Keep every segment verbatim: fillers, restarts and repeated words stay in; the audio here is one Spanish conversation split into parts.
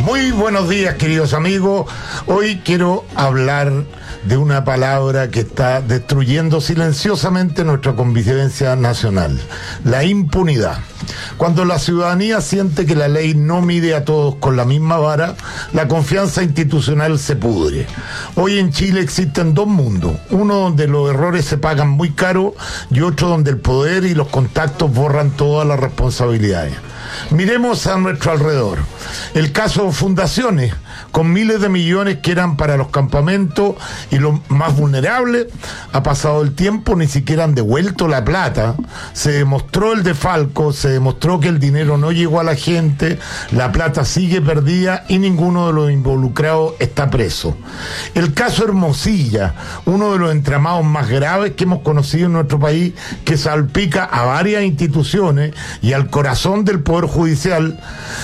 Muy buenos días, queridos amigos. Hoy quiero hablar de una palabra que está destruyendo silenciosamente nuestra convivencia nacional: la impunidad. Cuando la ciudadanía siente que la ley no mide a todos con la misma vara, la confianza institucional se pudre. Hoy en Chile existen dos mundos: uno donde los errores se pagan muy caro y otro donde el poder y los contactos borran todas las responsabilidades. Miremos a nuestro alrededor. El caso de fundaciones, con miles de millones que eran para los campamentos y los más vulnerables, ha pasado el tiempo, ni siquiera han devuelto la plata, se demostró el desfalco, se demostró que el dinero no llegó a la gente, la plata sigue perdida y ninguno de los involucrados está preso. El caso Hermosilla, uno de los entramados más graves que hemos conocido en nuestro país, que salpica a varias instituciones y al corazón del Poder Judicial.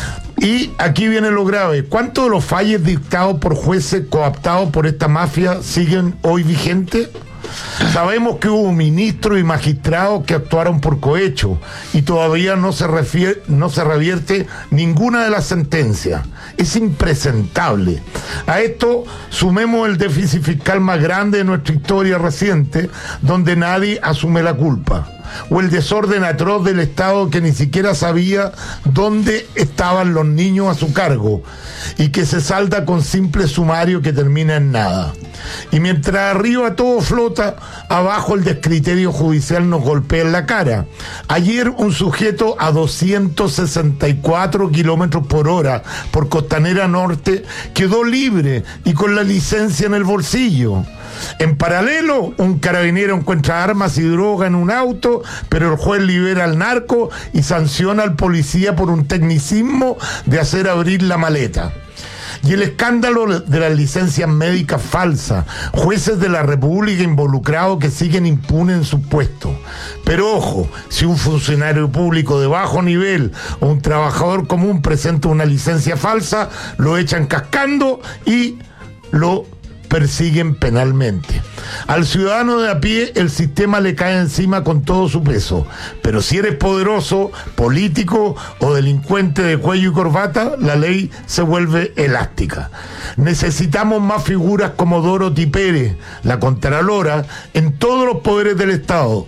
Y aquí viene lo grave: ¿cuántos de los fallos dictados por jueces cooptados por esta mafia siguen hoy vigentes? Sabemos que hubo ministros y magistrados que actuaron por cohecho y todavía no se refiere, no se revierte ninguna de las sentencias. Es impresentable. A esto sumemos el déficit fiscal más grande de nuestra historia reciente, donde nadie asume la culpa, o el desorden atroz del Estado, que ni siquiera sabía dónde estaban los niños a su cargo y que se salda con simple sumario que termina en nada. Y mientras arriba todo flota, abajo el descriterio judicial nos golpea en la cara. Ayer un sujeto a doscientos sesenta y cuatro kilómetros por hora por Costanera Norte quedó libre y con la licencia en el bolsillo. En paralelo, un carabinero encuentra armas y droga en un auto, pero el juez libera al narco y sanciona al policía por un tecnicismo de hacer abrir la maleta. Y el escándalo de las licencias médicas falsas, jueces de la República involucrados que siguen impunes en sus puestos. Pero ojo, si un funcionario público de bajo nivel o un trabajador común presenta una licencia falsa, lo echan cascando y lo persiguen penalmente. Al ciudadano de a pie el sistema le cae encima con todo su peso, pero si eres poderoso, político o delincuente de cuello y corbata, la ley se vuelve elástica. Necesitamos más figuras como Dorothy Pérez, la Contralora, en todos los poderes del Estado.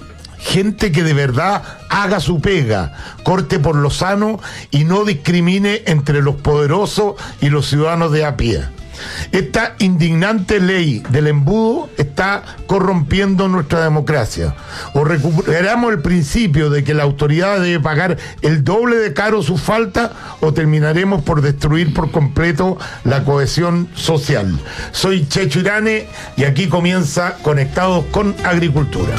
Gente que de verdad haga su pega, corte por lo sano y no discrimine entre los poderosos y los ciudadanos de a pie. Esta indignante ley del embudo está corrompiendo nuestra democracia. O recuperamos el principio de que la autoridad debe pagar el doble de caro su falta, o terminaremos por destruir por completo la cohesión social. Soy Checho Irane y aquí comienza Conectados con Agricultura.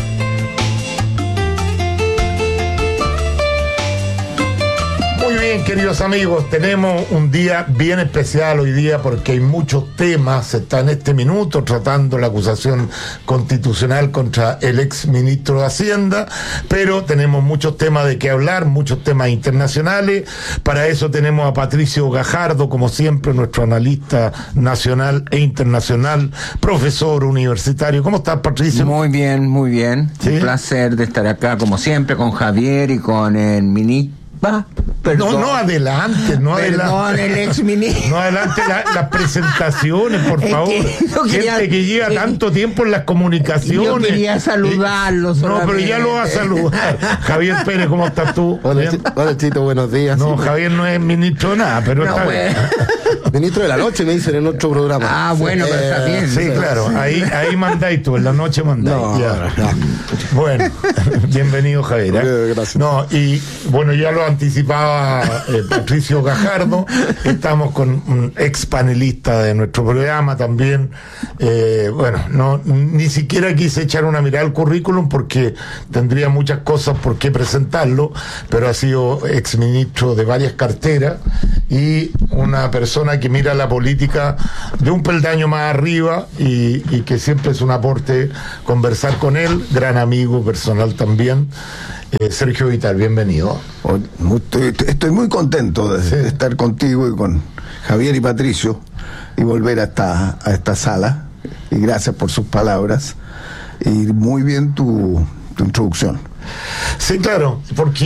Muy bien, queridos amigos, tenemos un día bien especial hoy día porque hay muchos temas. Se está en este minuto tratando la acusación constitucional contra el ex ministro de Hacienda, pero tenemos muchos temas de qué hablar, muchos temas internacionales. Para eso tenemos a Patricio Gajardo, como siempre, nuestro analista nacional e internacional, profesor universitario. ¿Cómo estás, Patricio? Muy bien, muy bien. ¿Sí? Un placer de estar acá, como siempre, con Javier y con el ministro. Va, no, no adelante, no adelante. el ex ministro. No adelante la, las presentaciones, por favor. Es que Gente quería, que lleva eh, tanto tiempo en las comunicaciones. Yo quería saludarlos. Eh, no, pero ya lo vas a saludar. Javier Pérez, ¿cómo estás tú? Hola, Chito, hola, Chito, buenos días. No, sí, Javier no es ministro de nada, pero no, está bien. Ministro de la noche, me dicen en otro programa. Ah, bueno, eh, pero está bien. Sí, claro, sí. ahí, ahí mandáis tú, en la noche mandáis. No, ya. no. Bueno, bienvenido, Javier. ¿eh? Gracias. No, y bueno, ya lo anticipaba eh, Patricio Gajardo. Estamos con un ex panelista de nuestro programa también. Eh, bueno, no ni siquiera quise echar una mirada al currículum porque tendría muchas cosas por qué presentarlo, pero ha sido ex ministro de varias carteras y una persona que mira la política de un peldaño más arriba y, y que siempre es un aporte conversar con él, gran amigo personal también. Eh, Sergio Vital, bienvenido. Estoy muy contento de, sí. de estar contigo y con Javier y Patricio y volver a esta, a esta sala, y gracias por sus palabras y muy bien tu, tu introducción. Sí, claro, porque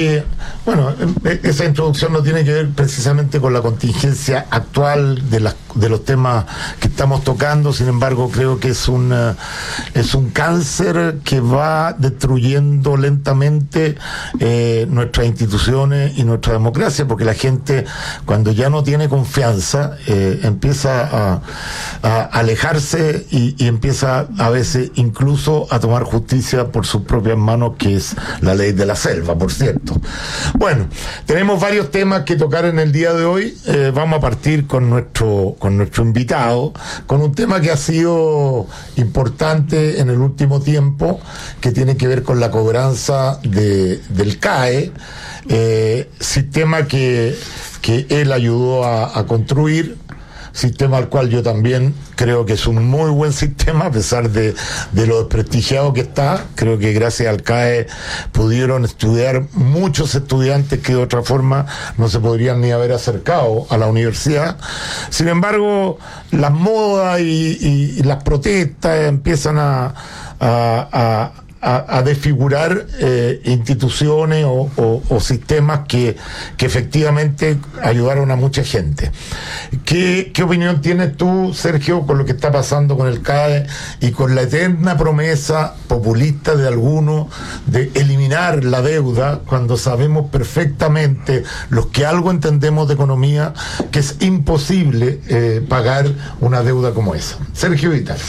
Bueno, esa introducción no tiene que ver precisamente con la contingencia actual de, las, de los temas que estamos tocando. Sin embargo, creo que es un, es un cáncer que va destruyendo lentamente eh, nuestras instituciones y nuestra democracia, porque la gente, cuando ya no tiene confianza, eh, empieza a, a alejarse y, y empieza a veces incluso a tomar justicia por sus propias manos, que es la ley de la selva, por cierto. Bueno, tenemos varios temas que tocar en el día de hoy. Eh, vamos a partir con nuestro con nuestro invitado, con un tema que ha sido importante en el último tiempo, que tiene que ver con la cobranza de, del C A E, eh, sistema que, que él ayudó a, a construir, sistema al cual yo también creo que es un muy buen sistema, a pesar de, de lo desprestigiado que está. Creo que gracias al C A E pudieron estudiar muchos estudiantes que de otra forma no se podrían ni haber acercado a la universidad. Sin embargo, las modas y, y, y las protestas empiezan a, a, a A, a desfigurar eh, instituciones o, o, o sistemas que, que efectivamente ayudaron a mucha gente. ¿Qué, ¿Qué opinión tienes tú, Sergio, con lo que está pasando con el C A E y con la eterna promesa populista de algunos de eliminar la deuda, cuando sabemos perfectamente, los que algo entendemos de economía, que es imposible eh, pagar una deuda como esa? Sergio Vitale.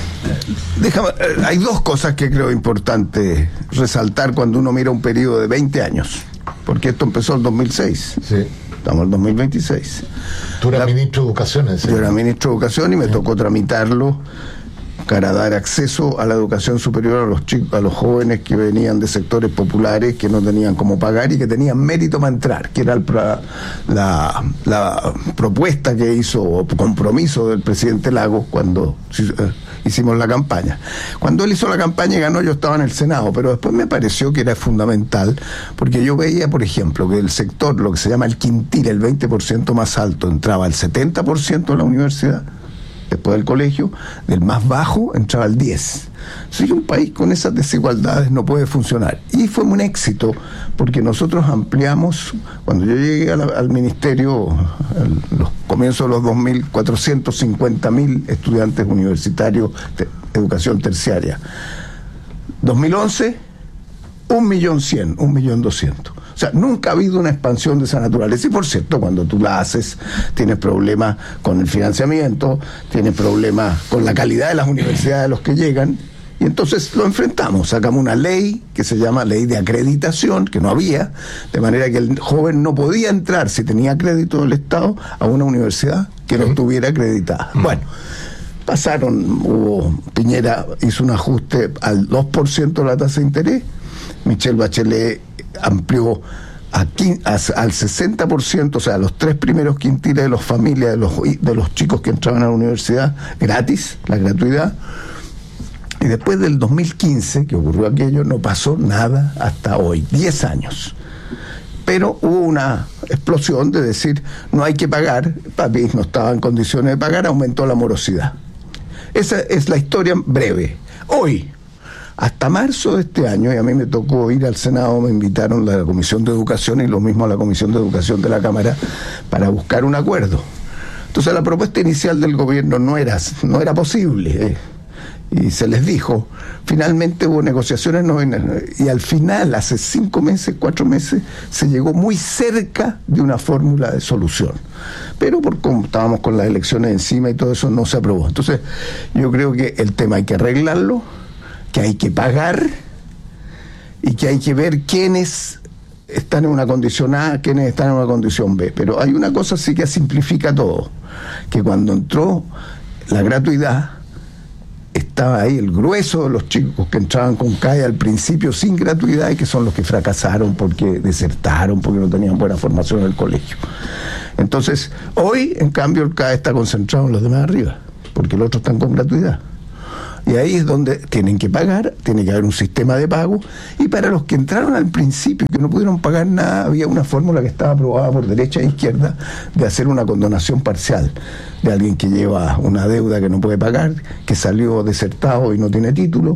Déjame, hay dos cosas que creo importante resaltar cuando uno mira un periodo de veinte años, porque esto empezó en dos mil seis. Sí. Estamos en dos mil veintiséis. Tú eras La, ministro de Educación, ¿sí? Yo era ministro de Educación y me sí. tocó tramitarlo para dar acceso a la educación superior a los chicos, a los jóvenes que venían de sectores populares, que no tenían cómo pagar y que tenían mérito para entrar, que era el, la, la propuesta que hizo, o compromiso del presidente Lagos cuando eh, hicimos la campaña. Cuando él hizo la campaña y ganó, yo estaba en el Senado, pero después me pareció que era fundamental, porque yo veía, por ejemplo, que el sector, lo que se llama el quintil, el veinte por ciento más alto, entraba el setenta por ciento de la universidad, después del colegio, del más bajo entraba el diez. Si un país con esas desigualdades no puede funcionar. Y fue un éxito, porque nosotros ampliamos, cuando yo llegué a la, al ministerio, en los comienzos de los dos mil, cuatrocientos cincuenta mil estudiantes universitarios de educación terciaria. dos mil once, un millón cien, un millón doscientos. O sea, nunca ha habido una expansión de esa naturaleza. Y por cierto, cuando tú la haces, tienes problemas con el financiamiento, tienes problemas con la calidad de las universidades a los que llegan. Y entonces lo enfrentamos. Sacamos una ley que se llama ley de acreditación, que no había, de manera que el joven no podía entrar, si tenía crédito del Estado, a una universidad que no estuviera acreditada. Bueno, pasaron, hubo, Piñera hizo un ajuste al dos por ciento de la tasa de interés, Michelle Bachelet amplió a, a, al sesenta por ciento, o sea, los tres primeros quintiles de las familias de los, de los chicos que entraban a la universidad, gratis, la gratuidad. Y después del dos mil quince, que ocurrió aquello, no pasó nada hasta hoy, diez años. Pero hubo una explosión de decir, no hay que pagar, papi no estaba en condiciones de pagar, aumentó la morosidad. Esa es la historia breve. Hoy, hasta marzo de este año, y a mí me tocó ir al Senado, me invitaron a la Comisión de Educación y lo mismo a la Comisión de Educación de la Cámara para buscar un acuerdo. Entonces la propuesta inicial del gobierno no era, no era posible, eh, y se les dijo, finalmente hubo negociaciones no, y al final, hace cinco meses, cuatro meses, se llegó muy cerca de una fórmula de solución. Pero por como estábamos con las elecciones encima y todo eso, no se aprobó. Entonces yo creo que el tema hay que arreglarlo, que hay que pagar y que hay que ver quiénes están en una condición A, quiénes están en una condición B. Pero hay una cosa sí que simplifica todo, que cuando entró la gratuidad, estaba ahí el grueso de los chicos que entraban con C A E al principio sin gratuidad y que son los que fracasaron porque desertaron, porque no tenían buena formación en el colegio. Entonces, hoy, en cambio, el C A E está concentrado en los demás arriba, porque los otros están con gratuidad. Y ahí es donde tienen que pagar, tiene que haber un sistema de pago, y para los que entraron al principio y que no pudieron pagar nada, había una fórmula que estaba aprobada por derecha e izquierda de hacer una condonación parcial de alguien que lleva una deuda que no puede pagar, que salió desertado y no tiene título,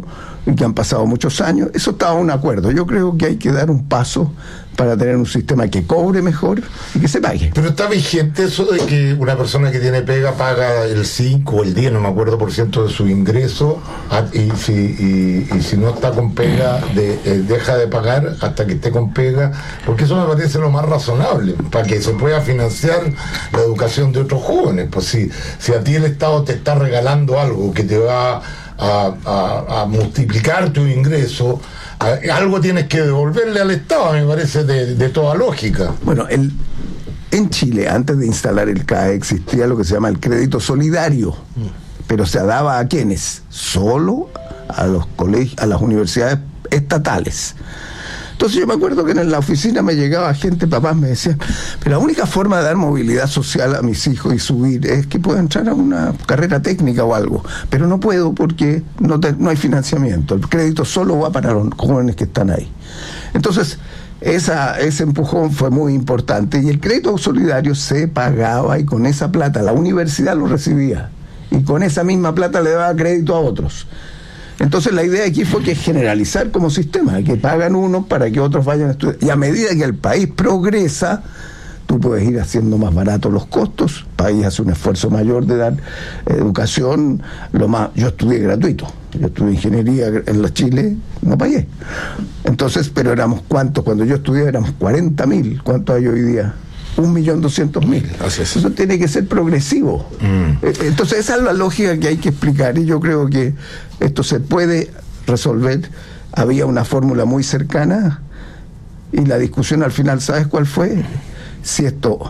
y que han pasado muchos años. Eso estaba un acuerdo. Yo creo que hay que dar un paso para tener un sistema que cobre mejor y que se pague. Pero está vigente eso de que una persona que tiene pega paga el cinco o el diez, no me acuerdo, por ciento de su ingreso, y si, y, y si no está con pega, de, eh, deja de pagar hasta que esté con pega, porque eso me parece lo más razonable, para que se pueda financiar la educación de otros jóvenes. Pues si, si a ti el Estado te está regalando algo que te va a, a, a multiplicar tu ingreso, algo tienes que devolverle al Estado, me parece de, de toda lógica. Bueno, el, en Chile, antes de instalar el C A E, existía lo que se llama el crédito solidario, pero se daba a quienes, solo a los colegios, a las universidades estatales. Entonces yo me acuerdo que en la oficina me llegaba gente, papás me decían, pero la única forma de dar movilidad social a mis hijos y subir es que pueda entrar a una carrera técnica o algo, pero no puedo porque no, te, no hay financiamiento, el crédito solo va para los jóvenes que están ahí. Entonces esa, ese empujón fue muy importante y el crédito solidario se pagaba y con esa plata la universidad lo recibía y con esa misma plata le daba crédito a otros. Entonces la idea aquí fue que generalizar como sistema, que pagan unos para que otros vayan a estudiar. Y a medida que el país progresa, tú puedes ir haciendo más baratos los costos, el país hace un esfuerzo mayor de dar educación, lo más, yo estudié gratuito, yo estudié ingeniería en la Chile, no pagué. Entonces, pero éramos cuántos, cuando yo estudié éramos cuarenta mil, ¿cuántos hay hoy día? Un millón doscientos mil. Eso tiene que ser progresivo. Mm. Entonces esa es la lógica que hay que explicar y yo creo que esto se puede resolver. Había una fórmula muy cercana y la discusión al final, ¿sabes cuál fue? Si esto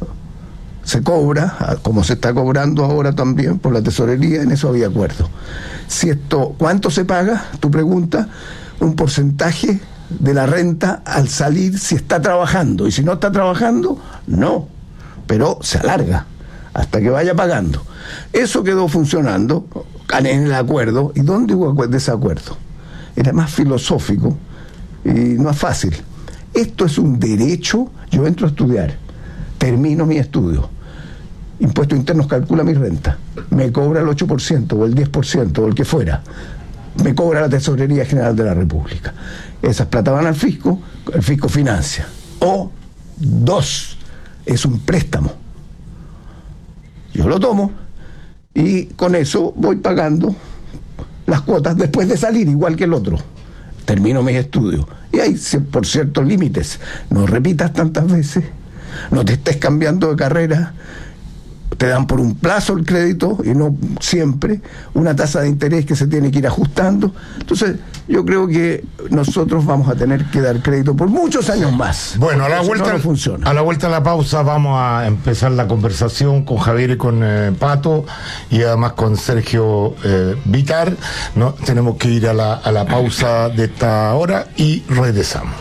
se cobra, como se está cobrando ahora también por la tesorería, en eso había acuerdo. Si esto, ¿cuánto se paga? Tu pregunta, un porcentaje de la renta al salir si está trabajando, y si no está trabajando, no, pero se alarga hasta que vaya pagando. Eso quedó funcionando en el acuerdo. ¿Y dónde hubo desacuerdo? Era más filosófico y no es fácil. Esto es un derecho. Yo entro a estudiar, termino mi estudio, Impuestos Internos calcula mi renta, me cobra el ocho por ciento o el diez por ciento o el que fuera, me cobra la Tesorería General de la República. Esas plata van al fisco, el fisco financia. O dos, es un préstamo. Yo lo tomo y con eso voy pagando las cuotas después de salir, igual que el otro. Termino mis estudios. Y hay, por ciertos límites, no repitas tantas veces, no te estés cambiando de carrera, te dan por un plazo el crédito y no siempre, una tasa de interés que se tiene que ir ajustando. Entonces yo creo que nosotros vamos a tener que dar crédito por muchos años más. Bueno, a la vuelta, no, no funciona. A la vuelta de la pausa vamos a empezar la conversación con Javier y con eh, Pato y además con Sergio eh, Vitar. No, tenemos que ir a la, a la pausa de esta hora y regresamos.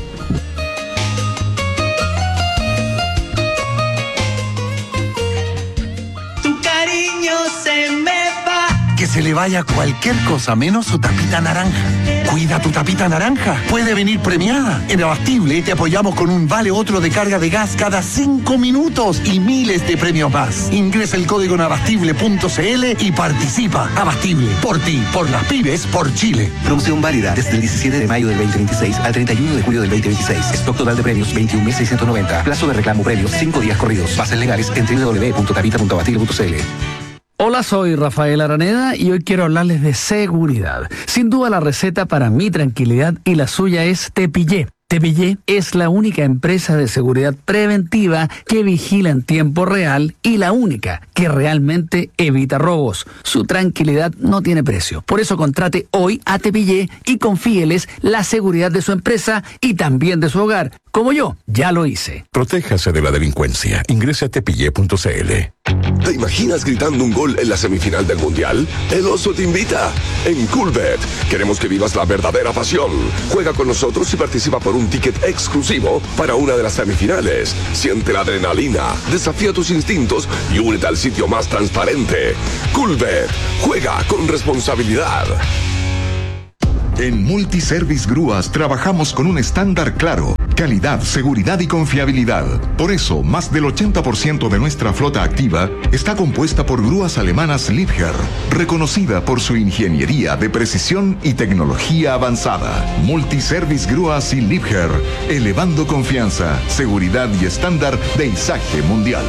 Que se le vaya cualquier cosa menos su tapita naranja. Cuida tu tapita naranja. Puede venir premiada. En Abastible te apoyamos con un vale otro de carga de gas cada cinco minutos y miles de premios más. Ingresa el código en abastible punto c l y participa. Abastible. Por ti, por las pymes, por Chile. Promoción válida desde el diecisiete de mayo del veinte veintiséis al treinta y uno de julio del veinte veintiséis. Stock total de premios veintiún mil seiscientos noventa. Plazo de reclamo premios cinco días corridos. Bases legales en doble u doble u doble u punto tapita punto abastible punto c l. Hola, soy Rafael Araneda y hoy quiero hablarles de seguridad. Sin duda la receta para mi tranquilidad y la suya es Tepillé. Tepillé es la única empresa de seguridad preventiva que vigila en tiempo real y la única que realmente evita robos. Su tranquilidad no tiene precio. Por eso contrate hoy a Tepillé y confíeles la seguridad de su empresa y también de su hogar. Como yo, ya lo hice. Protéjase de la delincuencia. Ingrese a tepillé punto c l. ¿Te imaginas gritando un gol en la semifinal del Mundial? El Oso te invita. En Coolbet queremos que vivas la verdadera pasión. Juega con nosotros y participa por un ticket exclusivo para una de las semifinales. Siente la adrenalina, desafía tus instintos y únete al sitio más transparente. Coolbet. Juega con responsabilidad. En Multiservice Grúas trabajamos con un estándar claro, calidad, seguridad y confiabilidad. Por eso, más del ochenta por ciento de nuestra flota activa está compuesta por grúas alemanas Liebherr, reconocida por su ingeniería de precisión y tecnología avanzada. Multiservice Grúas y Liebherr, elevando confianza, seguridad y estándar de izaje mundial.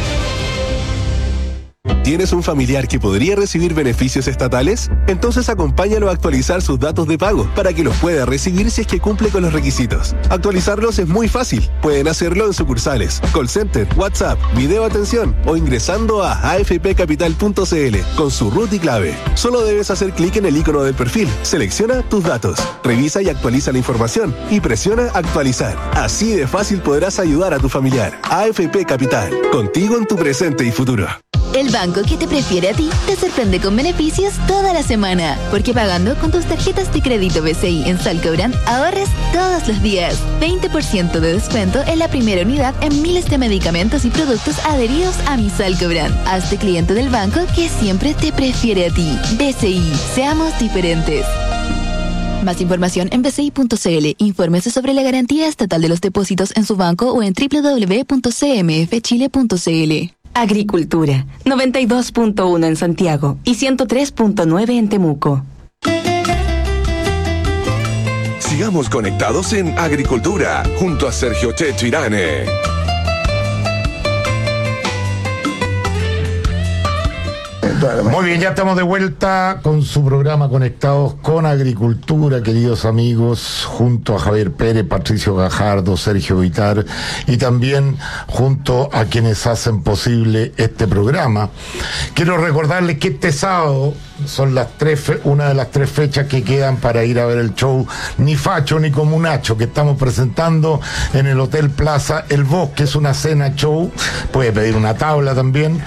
¿Tienes un familiar que podría recibir beneficios estatales? Entonces acompáñalo a actualizar sus datos de pago para que los pueda recibir si es que cumple con los requisitos. Actualizarlos es muy fácil. Pueden hacerlo en sucursales, call center, WhatsApp, video atención o ingresando a a f p capital punto c l con su root y clave. Solo debes hacer clic en el icono del perfil, selecciona tus datos, revisa y actualiza la información y presiona actualizar. Así de fácil podrás ayudar a tu familiar. A F P Capital, contigo en tu presente y futuro. El banco que te prefiere a ti te sorprende con beneficios toda la semana. Porque pagando con tus tarjetas de crédito B C I en Salcobrand, ahorres todos los días. veinte por ciento de descuento en la primera unidad en miles de medicamentos y productos adheridos a mi Salcobrand. Hazte cliente del banco que siempre te prefiere a ti. B C I, seamos diferentes. Más información en b c i punto c l. Infórmese sobre la garantía estatal de los depósitos en su banco o en w w w punto c m f chile punto c l. Agricultura, noventa y dos punto uno en Santiago y ciento tres punto nueve en Temuco. Sigamos conectados en Agricultura, junto a Sergio Checho Irane. Muy bien, ya estamos de vuelta con su programa Conectados con Agricultura, queridos amigos, junto a Javier Pérez, Patricio Gajardo, Sergio Vitar y también junto a quienes hacen posible este programa. Quiero recordarles que este sábado son las tres fe- una de las tres fechas que quedan para ir a ver el show Ni Facho ni Comunacho, que estamos presentando en el Hotel Plaza El Bosque. Es una cena show, puede pedir una tabla también,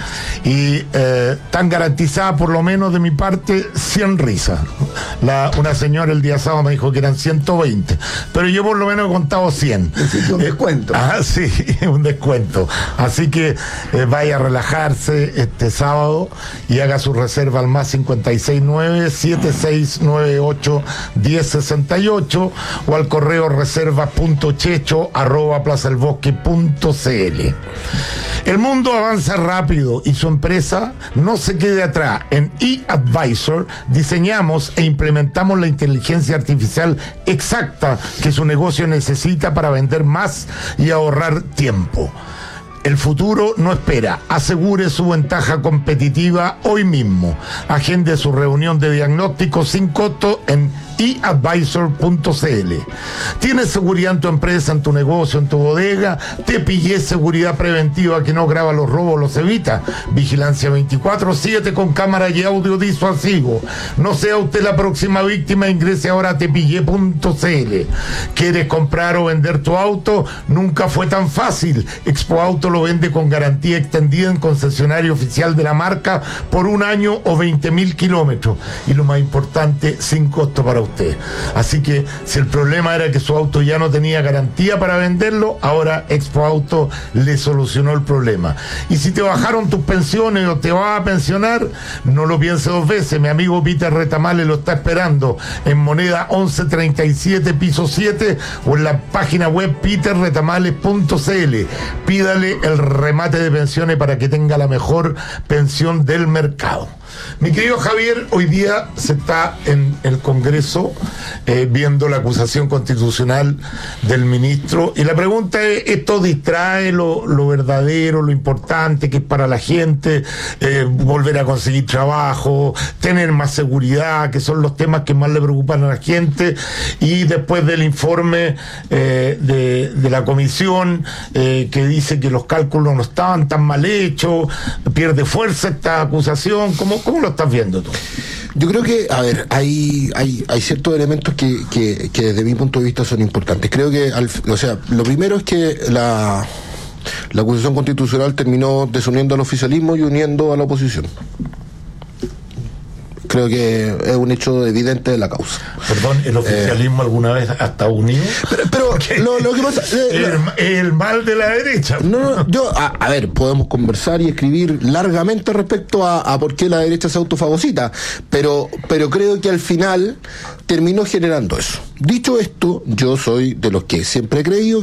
y eh, tan garantizada por lo menos de mi parte cien risas. La, una señora el día sábado me dijo que eran ciento veinte, pero yo por lo menos he contado cien. Necesito un Eh, descuento. Ah, sí, un descuento. Así que eh, vaya a relajarse este sábado y haga su reserva al más cincuenta y seis nueve, siete seis nueve ocho, uno cero seis ocho o al correo reservas.checho arroba plazaelbosque punto c l. El mundo avanza rápido y su empresa no se quede atrás. En eAdvisor diseñamos e implementamos la inteligencia artificial exacta que su negocio necesita para vender más y ahorrar tiempo. El futuro no espera. Asegure su ventaja competitiva hoy mismo. Agende su reunión de diagnóstico sin costo en e advisor punto c l. ¿Tienes seguridad en tu empresa, en tu negocio, en tu bodega? Te pillé seguridad preventiva que no graba los robos, los evita. Vigilancia veinticuatro siete con cámara y audio disuasivo. No sea usted la próxima víctima. Ingrese ahora a te pillé punto c l. ¿Quieres comprar o vender tu auto? Nunca fue tan fácil. Expo Auto lo vende con garantía extendida en concesionario oficial de la marca por un año o veinte mil kilómetros. Y lo más importante, sin costo para usted. Así que si el problema era que su auto ya no tenía garantía para venderlo, ahora Expo Auto le solucionó el problema. Y si te bajaron tus pensiones o te vas a pensionar, no lo pienses dos veces. Mi amigo Peter Retamales lo está esperando en Moneda once treinta y siete, piso siete, o en la página web peter retamales punto c l. Pídale el remate de pensiones para que tenga la mejor pensión del mercado. Mi querido Javier, hoy día se está en el Congreso eh, viendo la acusación constitucional del ministro, y la pregunta es, ¿esto distrae lo, lo verdadero, lo importante que es para la gente, eh, volver a conseguir trabajo, tener más seguridad, que son los temas que más le preocupan a la gente? Y después del informe eh, de, de la comisión eh, que dice que los cálculos no estaban tan mal hechos, pierde fuerza esta acusación. ¿Cómo, cómo lo estás viendo tú? Yo creo que, a ver, hay hay, hay ciertos elementos que, que, que desde mi punto de vista son importantes. Creo que, al, o sea, lo primero es que la, la acusación constitucional terminó desuniendo al oficialismo y uniendo a la oposición. Creo creo que es un hecho evidente de la causa. Perdón, ¿el oficialismo eh, alguna vez ha estado unido? Pero, pero lo, lo que pasa... Eh, el, el mal de la derecha. No, no, yo, a, a ver, podemos conversar y escribir largamente respecto a, a por qué la derecha se autofagocita, pero, pero creo que al final terminó generando eso. Dicho esto, yo soy de los que siempre he creído